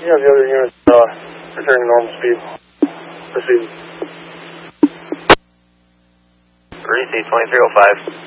Yeah, the other units returning to normal speed. Proceed. Receive 2305.